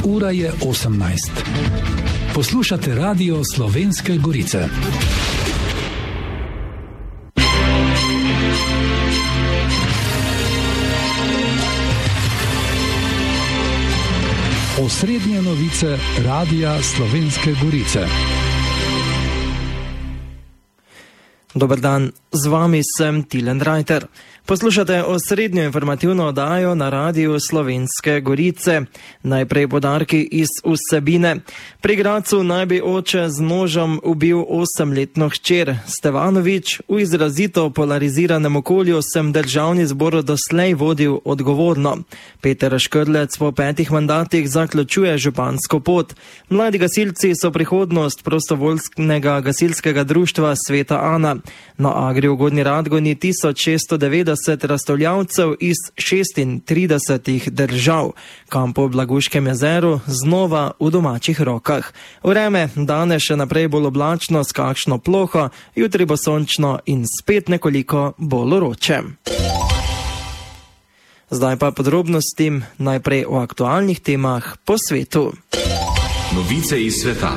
Ura je 18. Poslušate Radio Slovenske Gorice. Osrednje novice Radia Slovenske Gorice. Dober dan, z vami sem Tilen Rajter. Poslušate osrednjo informativno oddajo na Radiju Slovenske Gorice. Najprej podarki iz vsebine. Pri Gradcu naj bi oče z nožem ubil 8-letno hčer. Stevanovič: v izrazito polariziranem okolju sem državni zbor doslej vodil odgovorno. Peter Škrlec po 5 mandatih zaključuje župansko pot. Mladi gasilci so prihodnost prostovoljskega gasilskega društva Sveta Ana. Na Agri v Gornji Radgoni 1690 razstavljavcev iz 36 držav. Kamp v Blaguškem jezeru znova v domačih rokah. Vreme danes še naprej bolj oblačno s kakšno ploho, jutri bo sončno in spet nekoliko bolj vroče. Zdaj pa podrobnosti, najprej o aktualnih temah po svetu. Novice iz sveta.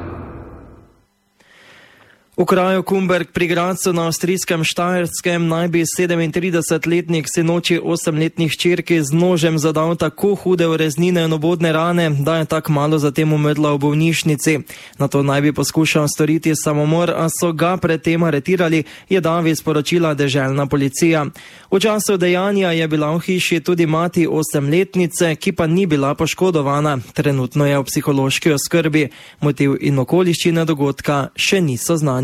V kraju Kumberg pri Gradcu na avstrijskem Štajerskem naj bi 37-letnik sinoči 8-letni hčerki z nožem zadal tako hude ureznine in obodne rane, da je tak malo zatem umrla v bolnišnici. Nato naj bi poskušal storiti samomor, a so ga predtem aretirali, je davi sporočila deželna policija. V času dejanja je bila v hiši tudi mati 8-letnice, ki pa ni bila poškodovana. Trenutno je v psihološki oskrbi. Motiv in okoliščine dogodka še niso znani.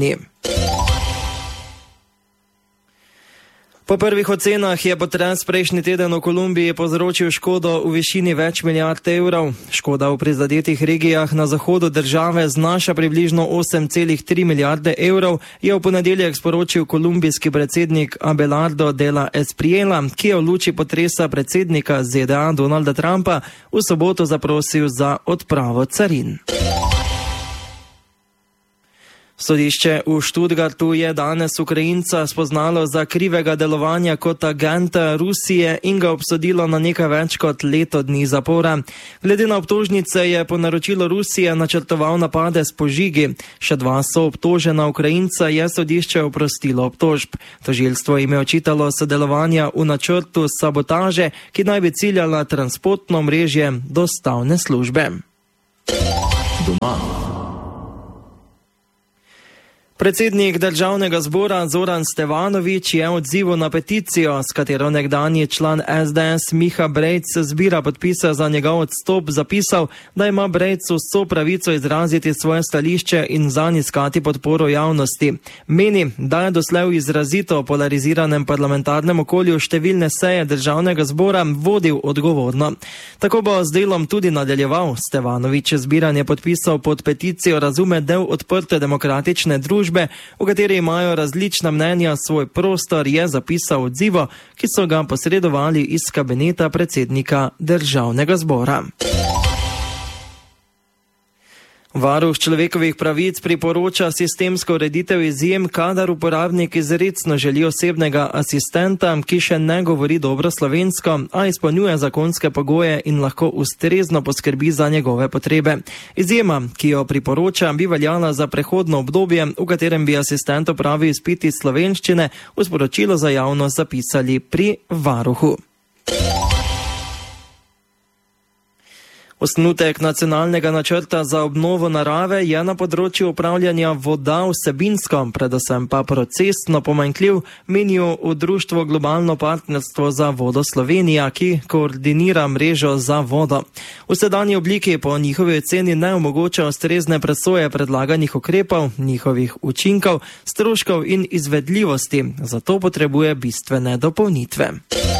Po prvih ocenah je potres prejšnji teden v Kolumbiji povzročil škodo v višini več milijard evrov. Škoda v prizadetih regijah na zahodu države znaša približno 8,3 milijarde evrov, je v ponedeljek sporočil kolumbijski predsednik Abelardo de la Espriella, ki je v luči potresa predsednika ZDA Donalda Trumpa v soboto zaprosil za odpravo carin. Sodišče v Študgartu je danes Ukrajinca spoznalo za krivega delovanja kot agenta Rusije in ga obsodilo na nekaj več kot leto dni zapora. Glede na obtožnice je po naročilu Rusije načrtoval napade s požigi. Še 2 soobtožena Ukrajinca je sodišče oprostilo obtožb. Tožilstvo jim je očitalo sodelovanja v načrtu sabotaže, ki naj bi ciljala transportno omrežje dostavne službe. Doma. Predsednik državnega zbora Zoran Stevanovič je v odzivu na peticijo, s katero nekdanji član SDS Miha Brejc zbira podpise za njegov odstop, zapisal, da ima Brejc vso pravico izraziti svoje stališče in zanj iskati podporo javnosti. Meni, da je doslej v izrazito polariziranem parlamentarnem okolju številne seje državnega zbora vodil odgovorno. Tako bo z delom tudi nadaljeval. Stevanovič zbiranje podpisov pod peticijo razume del odprte demokratične družbe, v kateri imajo različna mnenja, svoj prostor, je zapisal odzivo, ki so ga posredovali iz kabineta predsednika državnega zbora. Varuh človekovih pravic priporoča sistemsko ureditev izjem, kadar uporabnik izrecno želi osebnega asistenta, ki še ne govori dobro slovensko, a izpolnjuje zakonske pogoje in lahko ustrezno poskrbi za njegove potrebe. Izjema, ki jo priporoča, bi veljala za prehodno obdobje, v katerem bi asistent opravil izpit iz slovenščine, v sporočilo za javnost zapisali pri varuhu. Osnutek nacionalnega načrta za obnovo narave je na področju upravljanja voda vsebinsko, predvsem pa procesno pomanjkljiv, menijo v društvu Globalno partnerstvo za vodo Slovenija, ki koordinira mrežo za vodo. V sedanji obliki po njihovi oceni ne omogoča ustrezne presoje predlaganih ukrepov, njihovih učinkov, stroškov in izvedljivosti, zato potrebuje bistvene dopolnitve.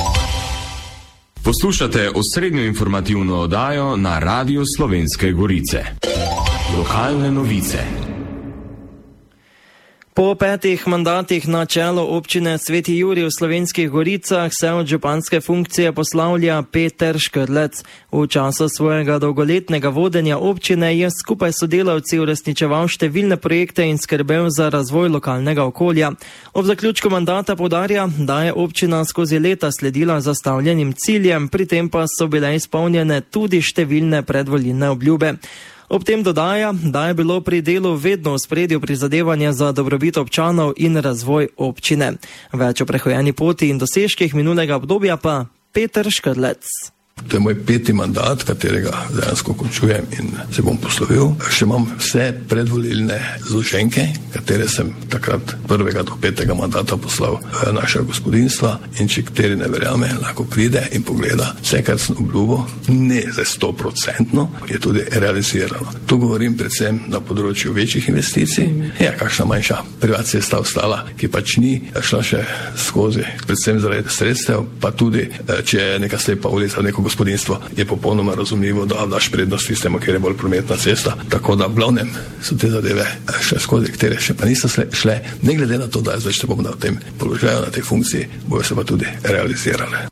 Poslušate osrednjo informativno oddajo na Radiju Slovenske Gorice. Lokalne novice. Po 5 mandatih na čelo občine Sveti Jurij v Slovenskih Goricah se od županske funkcije poslavlja Peter Škrlec. V času svojega dolgoletnega vodenja občine je skupaj s sodelavci uresničeval številne projekte in skrbel za razvoj lokalnega okolja. Ob zaključku mandata poudarja, da je občina skozi leta sledila zastavljenim ciljem, pri tem pa so bile izpolnjene tudi številne predvolilne obljube. Ob tem dodaja, da je bilo pri delu vedno v ospredju prizadevanja za dobrobit občanov in razvoj občine. Več o prehojeni poti in dosežkih minulega obdobja pa Peter Škrlec. To je moj 5. mandat, katerega dejansko končujem in se bom poslovil. Še imam vse predvolilne zloženke, katere sem takrat 1. do 5. mandata poslal naša gospodinstva, in če kateri ne verjame, lahko pride in pogleda vse, kar sem obljubil, ne za 100%, je tudi realizirano. To govorim predvsem na področju večjih investicij. Ja, kakšna manjša privatna cesta ostala, ki pač ni šla še skozi, predvsem zaradi sredstev, pa tudi, če je neka slepa ulica, neko gospodinstvo, je popolnoma razumljivo, da daš prednost tistemu, kjer je bolj prometna cesta. Tako da v glavnem so te zadeve šle skozi, katere še pa niso šle, ne glede na to, da jaz več ne bom na tem položaju, na tej funkciji, bojo se pa tudi realizirale.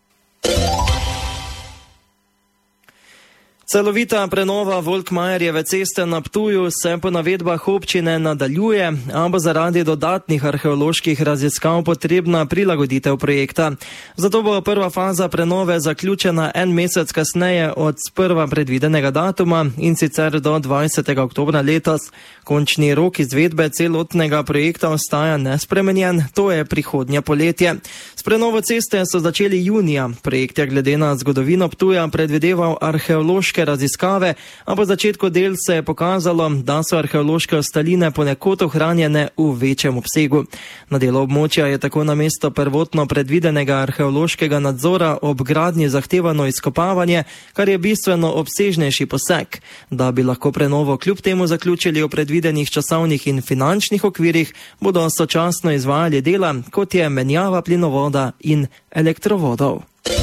Celovita prenova Volkmajerjeve ceste na Ptuju se po navedbah občine nadaljuje, a bo zaradi dodatnih arheoloških raziskav potrebna prilagoditev projekta. Zato bo prva faza prenove zaključena en mesec kasneje od sprva predvidenega datuma, in sicer do 20. oktobra letos. Končni rok izvedbe celotnega projekta ostaja nespremenjen, to je prihodnje poletje. S prenovo ceste so začeli junija. Projekt je glede na zgodovino Ptuja predvideval arheološke raziskave, a po začetku del se je pokazalo, da so arheološke ostaline ponekod ohranjene v večjem obsegu. Na delu območja je tako namesto prvotno predvidenega arheološkega nadzora ob gradnji zahtevano izkopavanje, kar je bistveno obsežnejši poseg. Da bi lahko prenovo kljub temu zaključili v predvidenih časovnih in finančnih okvirih, bodo sočasno izvajali dela, kot je menjava plinovoda in elektrovodov.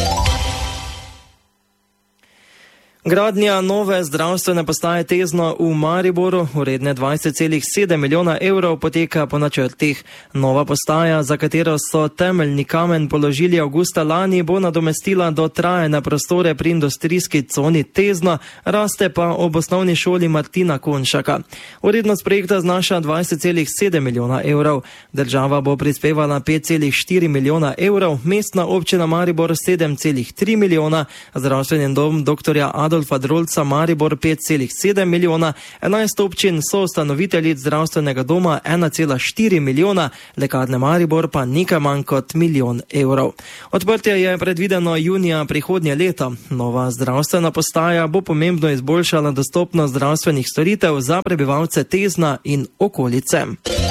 Gradnja nove zdravstvene postaje Tezno v Mariboru, vredne 20,7 milijona evrov, poteka po načrtih. Nova postaja, za katero so temeljni kamen položili avgusta lani, bo nadomestila dotrajane prostore pri industrijski coni Tezno, raste pa ob osnovni šoli Martina Konšaka. Vrednost projekta znaša 20,7 milijona evrov. Država bo prispevala 5,4 milijona evrov, mestna občina Maribor 7,3 milijona, zdravstveni dom dr. Adolfa Drolca Maribor 5,7 milijona, 11 občin so ustanoviteljic zdravstvenega doma 1,4 milijona, lekarne Maribor pa nekaj manj kot milijon evrov. Odprtje je predvideno junija prihodnje leto. Nova zdravstvena postaja bo pomembno izboljšala dostopnost zdravstvenih storitev za prebivalce Tezna in okolice.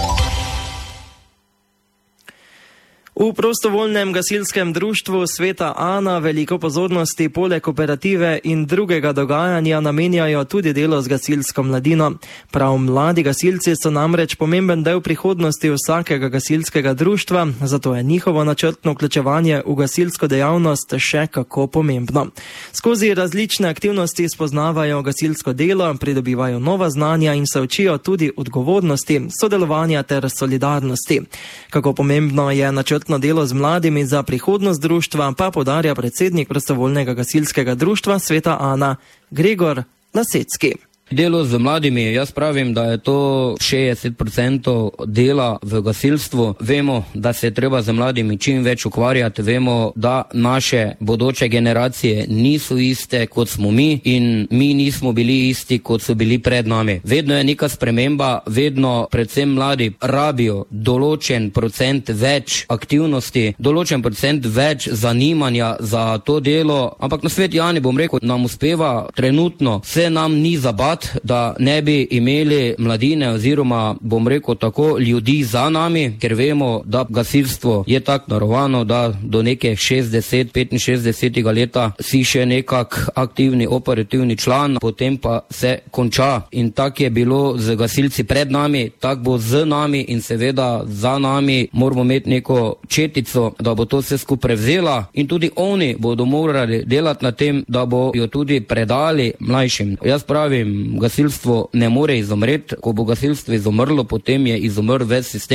V prostovoljnem gasilskem društvu Sveta Ana veliko pozornosti poleg operative in drugega dogajanja namenjajo tudi delo z gasilsko mladino. Prav mladi gasilci so namreč pomemben del prihodnosti vsakega gasilskega društva, zato je njihovo načrtno vključevanje v gasilsko dejavnost še kako pomembno. Skozi različne aktivnosti spoznavajo gasilsko delo, pridobivajo nova znanja in se učijo tudi odgovornosti, sodelovanja ter solidarnosti. Kako pomembno je načrtno delo z mladimi za prihodnost društva, pa poudarja predsednik prostovoljnega gasilskega društva Sveta Ana, Gregor Lasecki. Delo z mladimi, jaz pravim, da je to 60% dela v gasilstvu. Vemo, da se je treba z mladimi čim več ukvarjati, vemo, da naše bodoče generacije niso iste, kot smo mi, in mi nismo bili isti, kot so bili pred nami. Vedno je neka sprememba, vedno predvsem mladi rabijo določen procent več aktivnosti, določen procent več zanimanja za to delo, ampak na Sveti Ani, bom rekel, nam uspeva trenutno, se nam ni zabat, da ne bi imeli mladine oziroma, bom rekel tako, ljudi za nami, ker vemo, da gasilstvo je tako naravano, da do neke 60-65 leta si še nekak aktivni operativni član, potem pa se konča. In tako je bilo z gasilci pred nami, tako bo z nami in seveda za nami moramo imeti neko četico, da bo to vse skupaj prevzela, in tudi oni bodo morali delati na tem, da bo jo tudi predali mlajšim. Jaz pravim, gasilstvo ne more izumreti. Ko bo gasilstvo izumrlo, potem je izumrl ves sistem.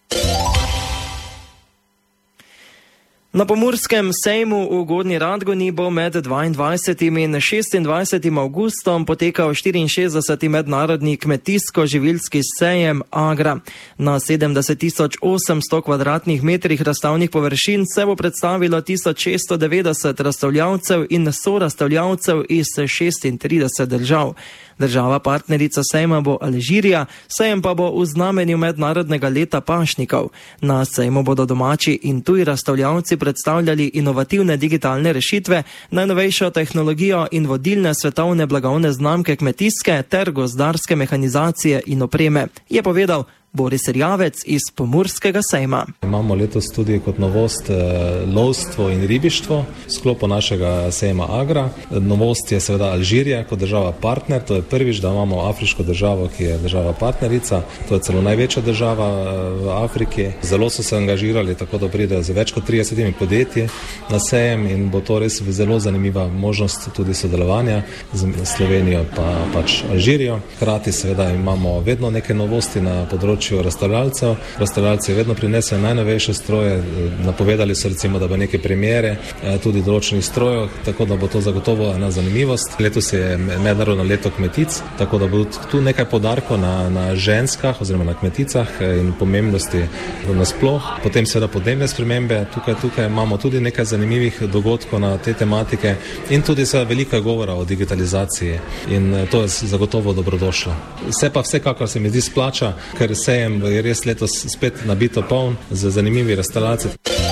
Na Pomurskem sejmu v Gornji Radgoni bo med 22. in 26. avgustom potekal 64. mednarodni kmetijsko-živilski sejem Agra. Na 70.800 kvadratnih metrih razstavnih površin se bo predstavilo 1690 razstavljavcev in sorazstavljavcev iz 36 držav. Država partnerica sejma bo Alžirija, sejem pa bo v znamenju mednarodnega leta pašnikov. Na sejmu bodo domači in tuji razstavljavci predstavljali inovativne digitalne rešitve, najnovejšo tehnologijo in vodilne svetovne blagovne znamke kmetijske ter gozdarske mehanizacije in opreme, je povedal Boris Erjavec iz Pomurskega sejma. Imamo letos tudi kot novost lovstvo in ribištvo v sklopu našega sejma Agra. Novost je seveda Alžirija kot država partner, to je prvič, da imamo afriško državo, ki je država partnerica, to je celo največja država v Afriki. Zelo so se angažirali, tako da pridejo z več kot 30 podjetji na sejem in bo to res zelo zanimiva možnost tudi sodelovanja z Slovenijo pa pač Alžirijo. Hkrati seveda imamo vedno neke novosti na področju razstavljalcev. Razstavljalci vedno prinesejo najnovejše stroje, napovedali so recimo, da bo neke premiere tudi določenih strojev, tako da bo to zagotovo ena zanimivost. Letos je mednarodno leto kmetic, tako da bo tu nekaj poudarkov na ženskah oziroma na kmeticah in pomembnosti nasploh. Potem seveda podnebne spremembe, tukaj imamo tudi nekaj zanimivih dogodkov na te tematike in tudi seveda veliko govora o digitalizaciji in to je zagotovo dobrodošlo. Se pa vsekakor se mi zdi splača, ker sejem je res letos spet nabito poln z zanimivi razstavljalci.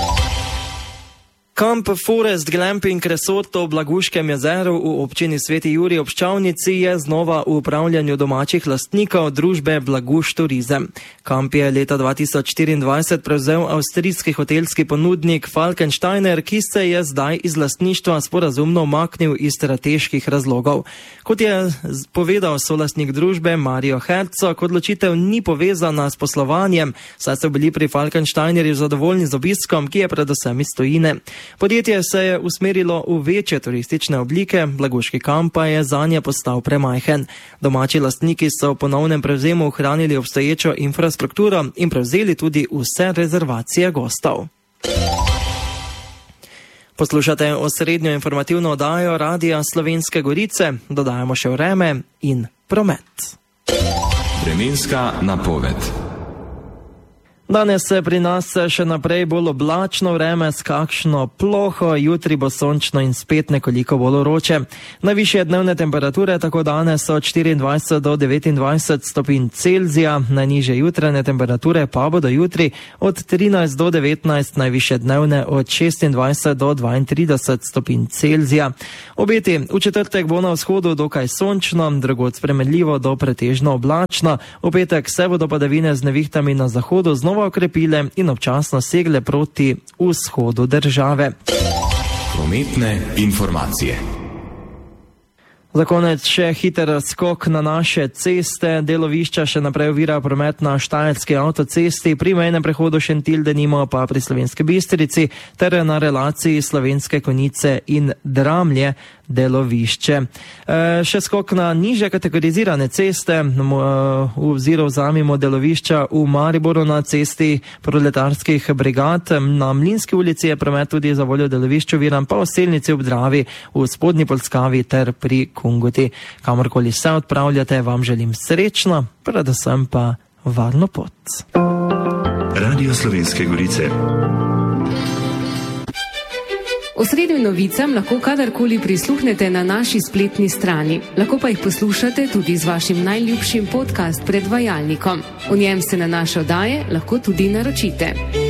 Kamp Forest Glamping Resort v Blaguškem jezeru v občini Sveti Jurij ob Ščavnici je znova v upravljanju domačih lastnikov družbe Blaguš Turizem. Kamp je leta 2024 prevzel avstrijski hotelski ponudnik Falkensteiner, ki se je zdaj iz lastništva sporazumno umaknil iz strateških razlogov. Kot je povedal solastnik družbe Mario Herzog, odločitev ni povezana s poslovanjem, saj so bili pri Falkensteinerju zadovoljni z obiskom, ki je predvsem iz tujine. Podjetje se je usmerilo v večje turistične oblike, Blaguški kamp pa je zanje postal premajhen. Domači lastniki so v ponovnem prevzemu ohranili obstoječo infrastrukturo in prevzeli tudi vse rezervacije gostov. Poslušate osrednjo informativno oddajo Radia Slovenske Gorice, dodajamo še vreme in promet. Vremenska napoved. Danes se pri nas še naprej bolj oblačno vreme s kakšno ploho, jutri bo sončno in spet nekoliko bolj vroče. Najvišje dnevne temperature tako danes so od 24 do 29 stopinj Celzija, najnižje jutranje temperature pa bodo jutri od 13 do 19, najvišje dnevne od 26 do 32 stopinj Celzija. Obeti v četrtek bo na vzhodu dokaj sončno, drugod spremenljivo do pretežno oblačno, v petek se bodo padavine z nevihtami na zahodu znova okrepile in občasno segle proti vzhodu države. Prometne informacije. Za konec še hiter skok na naše ceste. Delovišča še naprej ovira promet na Štajerski avtocesti, pri mejnem prehodu Šentilj denimo pa pri Slovenski Bistrici ter na relaciji Slovenske Konjice in Dramlje delovišče. Še skok na niže kategorizirane ceste, v ozir vzamemo delovišča v Mariboru na cesti proletarskih brigad, na Mlinski ulici je promet tudi za voljo delovišč oviran, pa v Selnici ob Dravi, v Spodnji Polskavi ter pri Kungoti. Kamorkoli se odpravljate, vam želim srečno, predvsem pa varno pot. Radio Slovenske Gorice. Osrednjim novicam lahko kadarkoli prisluhnete na naši spletni strani. Lahko pa jih poslušate tudi z vašim najljubšim podcast predvajalnikom. V njem se na naše oddaje lahko tudi naročite.